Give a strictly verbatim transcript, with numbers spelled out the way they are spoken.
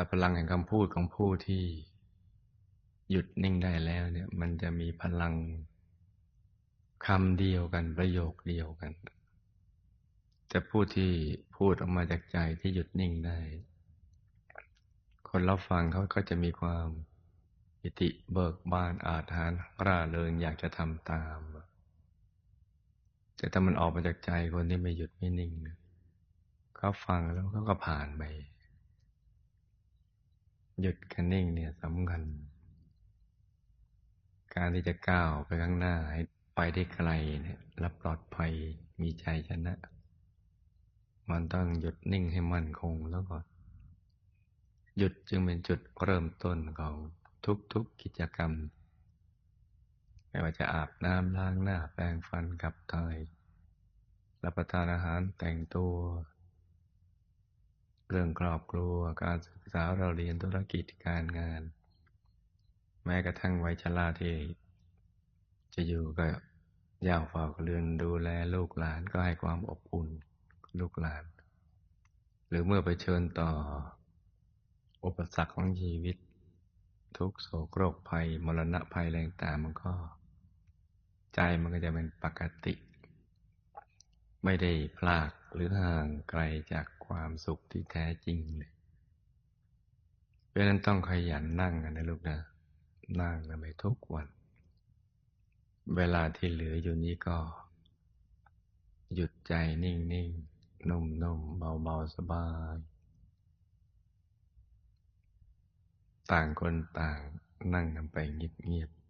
และพลังแห่งคำพูดของผู้ที่หยุดนิ่งได้แล้วเนี่ยมันจะมีพลังคำเดียวกันประโยคเดียวกันแต่ผู้ที่พูดออกมาจากใจที่หยุดนิ่งได้คนรับฟังเขาก็จะมีความปิติเบิกบานอาถรรพ์ร่าเริงอยากจะทำตามแต่ถ้ามันออกมาจากใจคนที่ไม่หยุดไม่นิ่งเขาฟังแล้วเขาก็ผ่านไปหยุดกับนิ่งเนี่ยสำคัญการที่จะก้าวไปข้างหน้าให้ไปได้ไกลเนี่ยและปลอดภัยมีใจชนะมันต้องหยุดนิ่งให้มั่นคงแล้วก็หยุดจึงเป็นจุดเริ่มต้นของทุกๆกิจกรรมไม่ว่าจะอาบน้ำล้างหน้าแปรงฟันขับถ่ายรับประทานอาหารแต่งตัวเรื่องครอบครัวการศึกษาเราเรียนธุรกิจการงานแม้กระทั่งวัยชราที่จะอยู่กับย่าเฝ้าเรือนดูแลลูกหลานก็ให้ความอบอุ่นลูกหลานหรือเมื่อไปเชิญต่ออุปสรรคของชีวิตทุกโศกโรคภัยมรณะภัยแรงต่างมันก็ใจมันก็จะเป็นปกติไม่ได้พลากหรือห่างไกลจากความสุขที่แท้จริงเลยเพราะนั้นต้องขยันนั่งกันนะลูกนะนั่งกันไปทุกวันเวลาที่เหลืออยู่นี้ก็หยุดใจนิ่งๆนุ่มๆเบาๆสบายต่างคนต่างนั่งกันไปเงียบ